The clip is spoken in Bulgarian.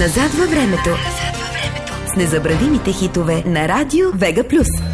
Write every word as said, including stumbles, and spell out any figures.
Назад във времето. С незабравимите хитове на Радио Вега Плюс.